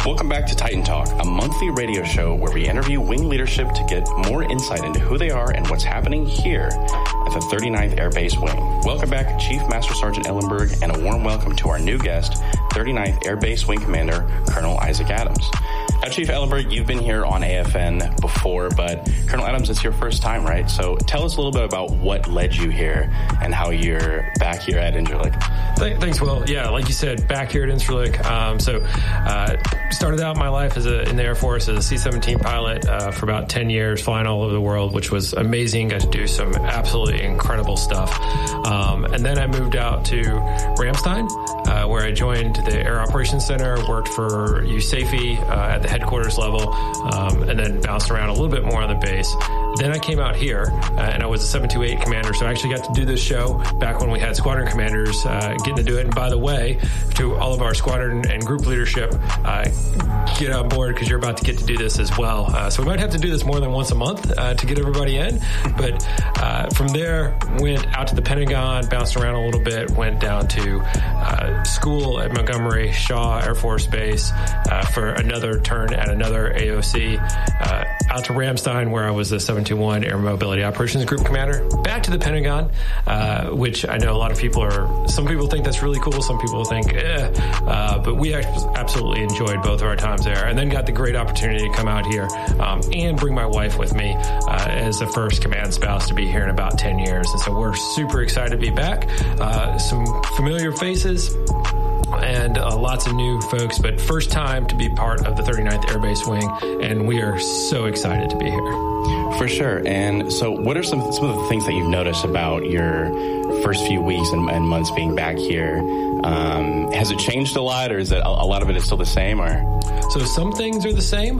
Welcome back to Titan Talk, a monthly radio show where we interview wing leadership to get more insight into who they are and what's happening here at the 39th Air Base Wing. Welcome back, Chief Master Sergeant Ellenberg, and a warm welcome to our new guest, 39th Air Base Wing Commander, Colonel Isaac Adams. Now, Chief Ellenberg, you've been here on AFN before, but Colonel Adams, it's your first time, right? So tell us a little bit about what led you here and how you're back here at Incirlik. Thanks, Will. Yeah, like you said, back here at Incirlik. Started out my life in the Air Force as a C-17 pilot for about 10 years, flying all over the world, which was amazing. Got to do some absolutely incredible stuff. And then I moved out to Ramstein, where I joined the Air Operations Center, worked for USAFE at the headquarters level, and then bounced around a little bit more on the base. Then I came out here, and I was a 728 commander, so I actually got to do this show back when we had squadron commanders getting to do it. And by the way, to all of our squadron and group leadership, get on board because you're about to get to do this as well. So we might have to do this more than once a month to get everybody in. But from there, went out to the Pentagon, bounced around a little bit, went down to school at Montgomery Shaw Air Force Base for another turn at another AOC, out to Ramstein, where I was the 721 Air Mobility Operations Group Commander, back to the Pentagon, which I know a lot of some people think that's really cool, some people think, but we absolutely enjoyed both of our times there, and then got the great opportunity to come out here and bring my wife with me as the first command spouse to be here in about 10 years. And so we're super excited to be back. Some familiar faces and lots of new folks, but first time to be part of the 39th Air Base Wing, and we are so excited to be here. For sure. And so what are some of the things that you've noticed about your first few weeks and months being back here? Has it changed a lot, or is it a lot of it is still the same? Or so some things are the same,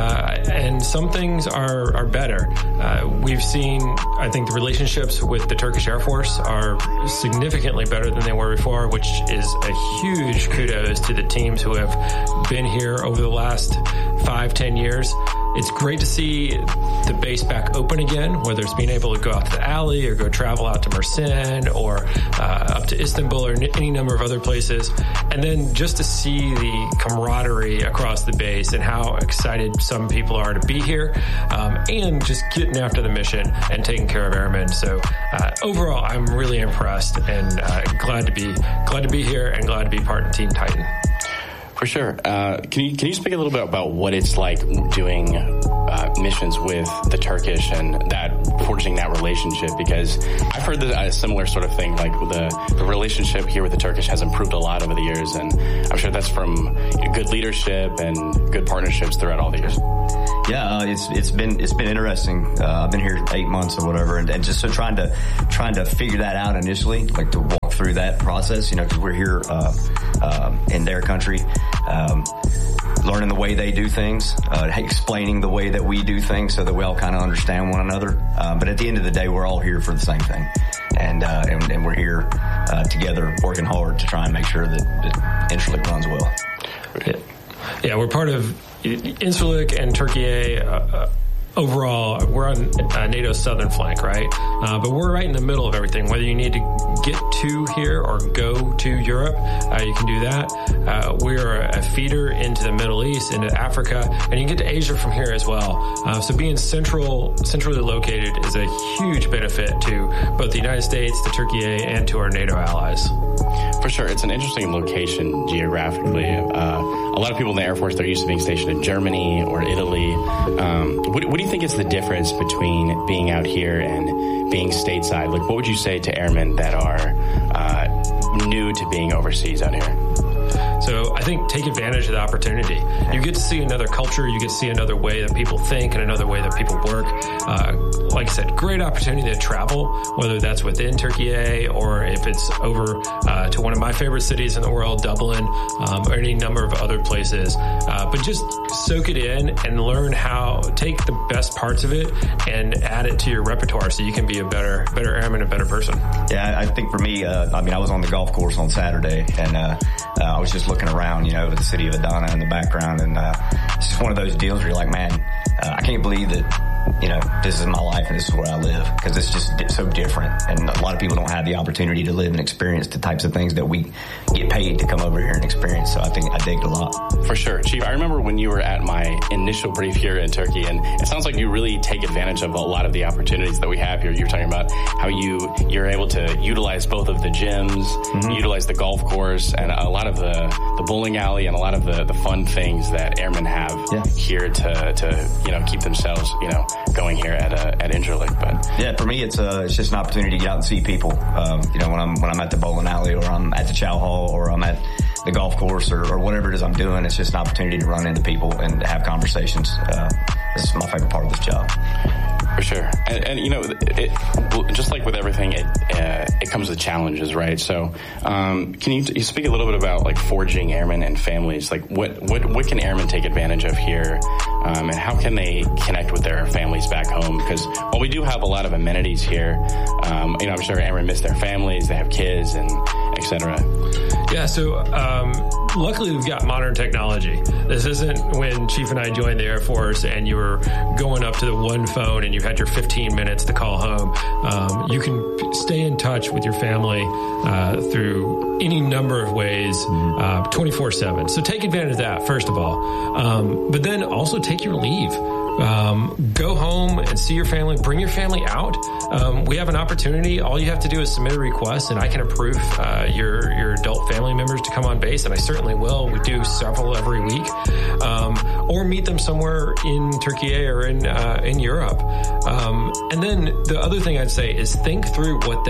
and some things are better. We've seen, I think, the relationships with the Turkish Air Force are significantly better than they were before, which is a huge kudos to the teams who have been here over the last 5-10 years. It's great to see the base back open again, whether it's being able to go out to the alley or go travel out to Mersin or up to Istanbul or any number of other places. And then just to see the camaraderie across the base and how excited some people are to be here, and just getting after the mission and taking care of airmen. So overall, I'm really impressed and glad to be here and glad to be part of Team Titan. For sure. Can you speak a little bit about what it's like doing missions with the Turkish and forging that relationship? Because I've heard a similar sort of thing, like the relationship here with the Turkish has improved a lot over the years, and I'm sure that's from good leadership and good partnerships throughout all the years. Yeah, it's been interesting. I've been here 8 months or whatever, and just so trying to figure that out initially, like to walk through that process, because we're here in their country. Learning the way they do things, explaining the way that we do things so that we all kind of understand one another. But at the end of the day, we're all here for the same thing. And we're here together working hard to try and make sure that Incirlik runs well. Yeah, we're part of Incirlik and Turkey. Overall, we're on NATO's southern flank, right? But we're right in the middle of everything. Whether you need to get to here or go to Europe, you can do that. We're a feeder into the Middle East, into Africa, and you can get to Asia from here as well. So being centrally located is a huge benefit to both the United States, to Turkey, and to our NATO allies. For sure. It's an interesting location geographically. A lot of people in the Air Force, they're used to being stationed in Germany or Italy. What do you think is the difference between being out here and being stateside? Like, what would you say to airmen that are new to being overseas out here? So I think take advantage of the opportunity. You get to see another culture. You get to see another way that people think and another way that people work. Like I said, great opportunity to travel, whether that's within Turkey or if it's over to one of my favorite cities in the world, Dublin, or any number of other places. But just soak it in and learn take the best parts of it and add it to your repertoire so you can be a better airman, a better person. Yeah, I think for me, I was on the golf course on Saturday, and I was just looking around, with the city of Adana in the background, and it's just one of those deals where you're like, man, I can't believe that this is my life and this is where I live, because it's just so different. And a lot of people don't have the opportunity to live and experience the types of things that we get paid to come over here and experience. So I think I dig it a lot. For sure. Chief, I remember when you were at my initial brief here in Turkey, and it sounds like you really take advantage of a lot of the opportunities that we have here. You were talking about how you're able to utilize both of the gyms, utilize the golf course, and a lot of the bowling alley, and a lot of the fun things that airmen have here to keep themselves going here at Incirlik. But yeah, for me it's just an opportunity to get out and see people. When I'm at the bowling alley, or I'm at the chow hall, or I'm at the golf course, or whatever it is I'm doing, it's just an opportunity to run into people and have conversations. This is my favorite part of this job. For sure. And just like with everything, it comes with challenges, right? So, can you speak a little bit about like forging airmen and families? Like what can airmen take advantage of here? And how can they connect with their families back home? Because while we do have a lot of amenities here, I'm sure airmen miss their families, they have kids, and et cetera. Yeah, so luckily we've got modern technology. This isn't when Chief and I joined the Air Force and you were going up to the one phone and you had your 15 minutes to call home. You can stay in touch with your family through any number of ways 24/7. So take advantage of that, first of all. But then also take your leave. Go home and see your family. Bring your family out. We have an opportunity. All you have to do is submit a request, and I can approve your adult family members to come on base, and I certainly will. We do several every week, or meet them somewhere in Turkey or in Europe. And then the other thing I'd say is think through what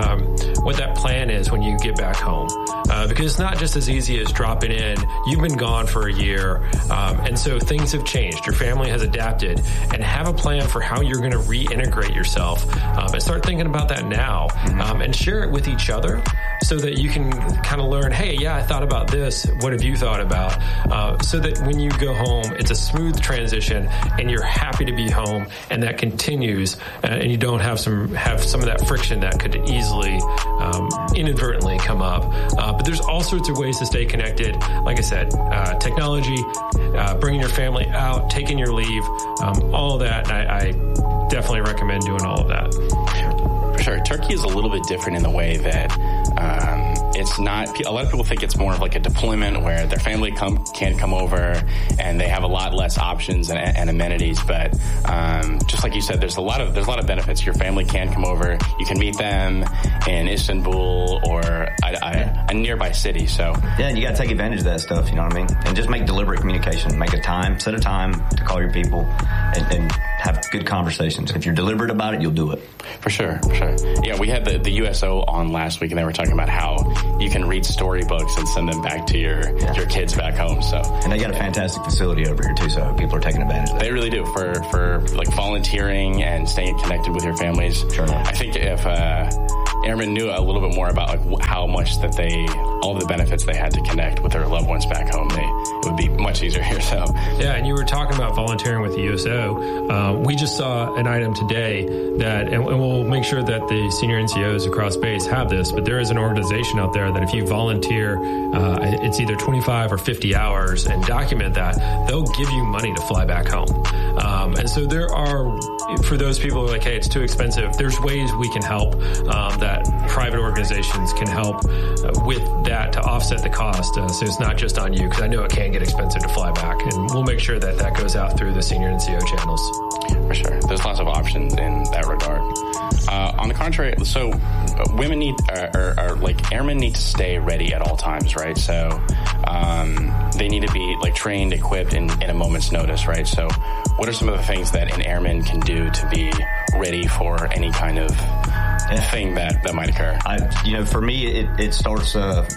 that plan is when you get back home, because it's not just as easy as dropping in. You've been gone for a year, and so things have changed. Your family has adapted. And have a plan for how you're going to reintegrate yourself, and start thinking about that now, and share it with each other so that you can kind of learn, hey, yeah, I thought about this. What have you thought about? So that when you go home, it's a smooth transition and you're happy to be home, and that continues, and you don't have some of that friction that could easily inadvertently come up. But there's all sorts of ways to stay connected. Like I said, technology, bringing your family out, taking your leave, all of that. I definitely recommend doing all of that. For sure. Turkey is a little bit different in the way that it's not, a lot of people think it's more of like a deployment where their family can't come over and they have a lot less options and amenities. But just like you said, there's a lot of benefits. Your family can come over. You can meet them in Istanbul or a nearby city. So yeah, and you got to take advantage of that stuff. You know what I mean? And just make deliberate communication. Set a time to call your people and have good conversations. If you're deliberate about it, you'll do it. For sure. Yeah, we had the USO on last week, and they were talking about how you can read storybooks and send them back to your kids back home. So, and they got a fantastic facility over here too, so people are taking advantage of that. They really do for like volunteering and staying connected with your families. Sure enough. I think if airmen knew a little bit more about like how much that all the benefits they had to connect with their loved ones back home, it would be much easier here. So yeah, and you were talking about volunteering with the USO. We just saw an item today that, and we'll make sure that the senior NCOs across base have this, but there is an organization out there that if you volunteer, it's either 25 or 50 hours and document that, they'll give you money to fly back home. And so there are, for those people who are like, hey, it's too expensive, there's ways we can help, that private organizations can help with that to offset the cost. So it's not just on you, because I know it can get expensive to fly back, and we'll make sure that goes out through the senior NCO channels. For sure. There's lots of options in that regard. On the contrary, so women airmen need to stay ready at all times, right? So they need to be like trained, equipped in a moment's notice, right? So what are some of the things that an airman can do to be ready for any kind of thing that might occur? For me, it starts,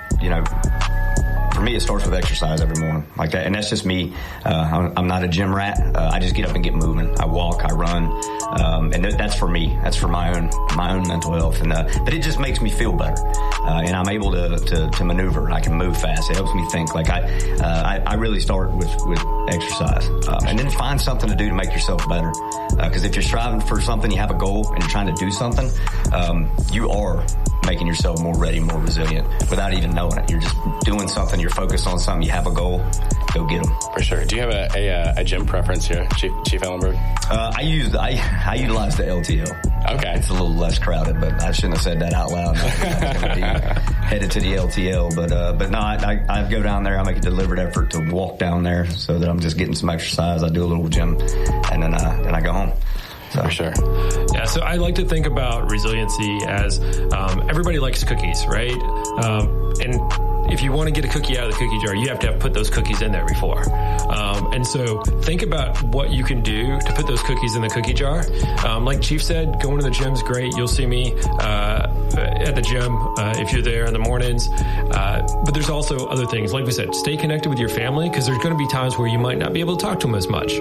for me, it starts with exercise every morning, like that, and that's just me. I'm not a gym rat. I just get up and get moving. I walk, I run, and that's for me. That's for my own mental health, but it just makes me feel better, and I'm able to maneuver. I can move fast. It helps me think. Like I really start with exercise, and then find something to do to make yourself better. Because if you're striving for something, you have a goal, and you're trying to do something, you are making yourself more ready, more resilient without even knowing it. You're just doing something. You're focused on something. You have a goal. Go get them. For sure. Do you have a gym preference here, Chief Ellenberg? I utilize the LTL. Okay. It's a little less crowded, but I shouldn't have said that out loud. I was going to be headed to the LTL, but no, I go down there. I make a deliberate effort to walk down there so that I'm just getting some exercise. I do a little gym, and then I go home. For sure. Yeah, so I like to think about resiliency as everybody likes cookies, right? And if you want to get a cookie out of the cookie jar, you have to put those cookies in there before. And so think about what you can do to put those cookies in the cookie jar. Like Chief said, going to the gym's great. You'll see me at the gym if you're there in the mornings. But there's also other things. Like we said, stay connected with your family, because there's going to be times where you might not be able to talk to them as much.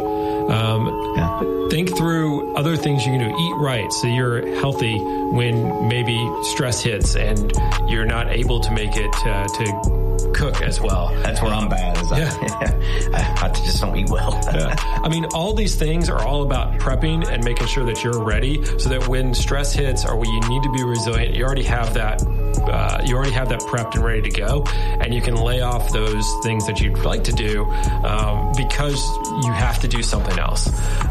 Think through other things you can do. Eat right so you're healthy when maybe stress hits and you're not able to make it to cook as well. That's where I'm bad. I just don't eat well. I mean, all these things are all about prepping and making sure that you're ready so that when stress hits or when you need to be resilient, you already have that prepped and ready to go, and you can lay off those things that you'd like to do because you have to do something else.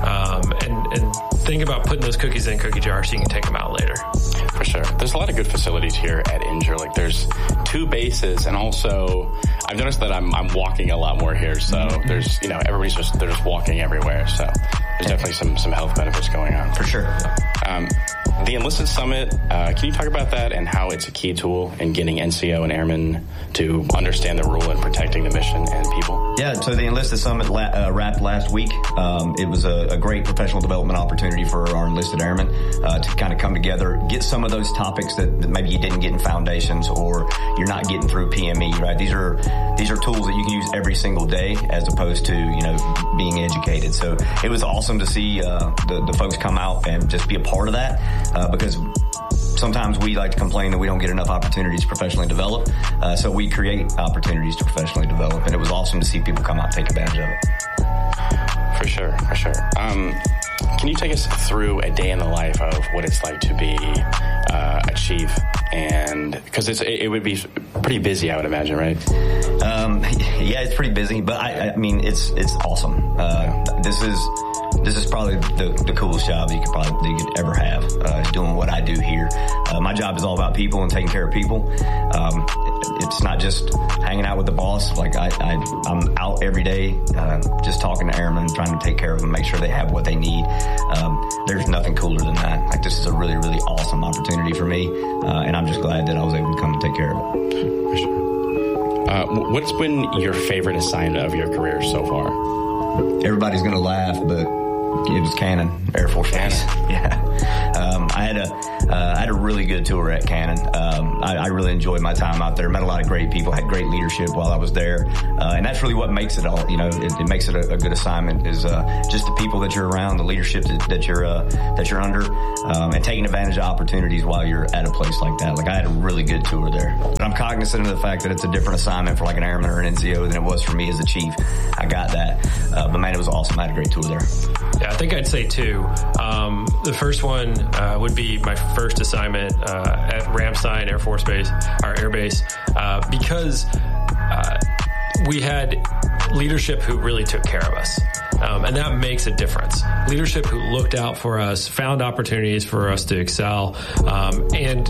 And think about putting those cookies in cookie jars so you can take them out later. For sure. There's a lot of good facilities here at Incirlik. There's 2 bases, and also I've noticed that I'm walking a lot more here. So there's, everybody's they're just walking everywhere. So there's definitely some health benefits going on. For sure. The Enlisted Summit, can you talk about that and how it's a key tool in getting NCO and airmen to understand the role in protecting the mission and people? Yeah, so the Enlisted Summit wrapped last week. It was a great professional development opportunity for our enlisted airmen to kind of come together, get some of those topics that maybe you didn't get in foundations or you're not getting through PME, right? These are tools that you can use every single day as opposed to, being educated. So it was awesome to see the folks come out and just be a part of that. Because sometimes we like to complain that we don't get enough opportunities to professionally develop. So we create opportunities to professionally develop, and it was awesome to see people come out and take advantage of it. For sure. Can you take us through a day in the life of what it's like to be a chief? And because it would be pretty busy, I would imagine, right? Yeah, it's pretty busy, but I mean, it's awesome. This is probably the coolest job you could ever have, doing what I do here. My job is all about people and taking care of people. It's not just hanging out with the boss. Like I'm out every day, just talking to airmen, trying to take care of them, make sure they have what they need. There's nothing cooler than that. Like, this is a really, really awesome opportunity for me. And I'm just glad that I was able to come and take care of it. For sure. What's been your favorite assignment of your career so far? Everybody's going to laugh, but it was Cannon Air Force Base. Yeah. I had a really good tour at Cannon. I really enjoyed my time out there. Met a lot of great people. Had great leadership while I was there, and that's really what makes it all. It makes it a good assignment is just the people that you're around, the leadership that you're under, and taking advantage of opportunities while you're at a place like that. Like, I had a really good tour there. But I'm cognizant of the fact that it's a different assignment for like an airman or an NCO than it was for me as a chief. I got that, but man, it was awesome. I had a great tour there. Yeah, I think I'd say 2. The first one would be my first assignment at Ramstein Air Force Base, our air base, because we had leadership who really took care of us. And that makes a difference. Leadership who looked out for us, found opportunities for us to excel, and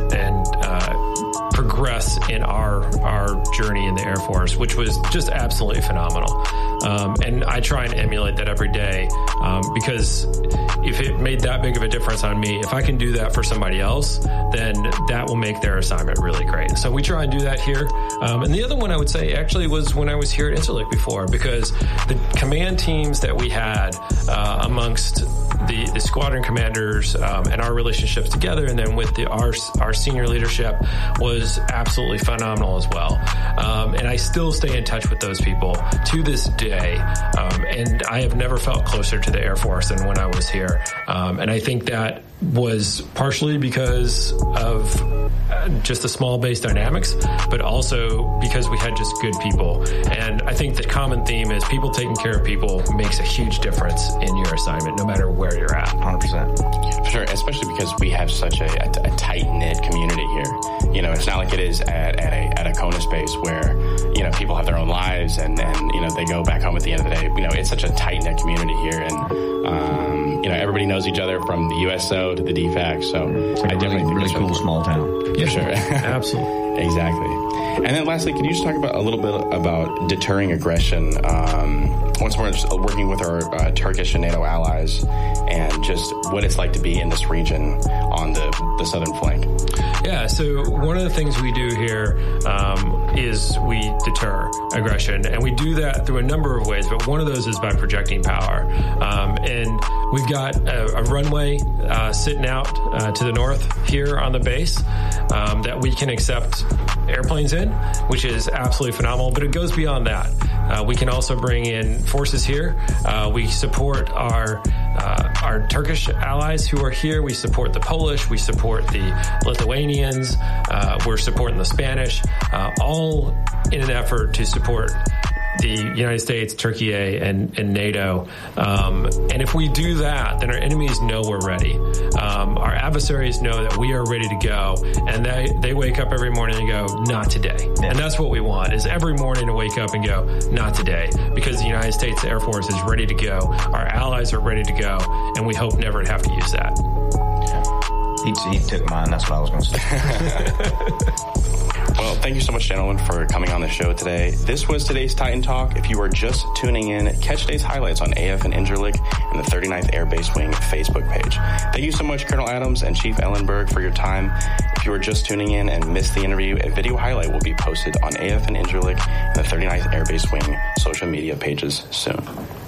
progress in our journey in the Air Force, which was just absolutely phenomenal. And I try and emulate that every day, because if it made that big of a difference on me, if I can do that for somebody else, then that will make their assignment really great. So we try and do that here. And the other one I would say actually was when I was here at Incirlik before, because the command teams that we had amongst the squadron commanders and our relationships together, and then with our senior leadership, was absolutely phenomenal as well. And I still stay in touch with those people to this day. And I have never felt closer to the Air Force than when I was here. And I think that was partially because of just the small base dynamics, but also because we had just good people. And I think think the common theme is people taking care of people makes a huge difference in your assignment, no matter where you're at. 100%. For sure, especially because we have such a tight-knit community here. You know, it's not like it is at a Kona space where, you know, people have their own lives and you know, they go back home at the end of the day. You know, it's such a tight-knit community here, and you know, everybody knows each other from the USO to the DFAC. So it's like I definitely think really cool small town. Yeah, sure. Absolutely. Exactly. And then lastly, could you just talk about a little bit about deterring aggression? Once more, just working with our Turkish and NATO allies, and just what it's like to be in this region on the southern flank. Yeah, so one of the things we do here is we deter aggression, and we do that through a number of ways, but one of those is by projecting power. And we've got a runway sitting out to the north here on the base that we can accept airplanes in, which is absolutely phenomenal, but it goes beyond that. We can also bring in forces here. We support our Turkish allies who are here. We support the Polish. We support the Lithuanians. We're supporting the Spanish, all in an effort to support the United States, Turkey, and NATO. And if we do that, then our enemies know we're ready. Our adversaries know that we are ready to go, and they wake up every morning and go, not today. Yeah. And that's what we want, is every morning to wake up and go, not today, because the United States Air Force is ready to go. Our allies are ready to go, and we hope never to have to use that. He took mine. That's what I was going to say. Well, thank you so much, gentlemen, for coming on the show today. This was today's Titan Talk. If you are just tuning in, catch today's highlights on AF and Incirlik and the 39th Air Base Wing Facebook page. Thank you so much, Colonel Adams and Chief Ellenberg, for your time. If you are just tuning in and missed the interview, a video highlight will be posted on AF and Incirlik and the 39th Air Base Wing social media pages soon.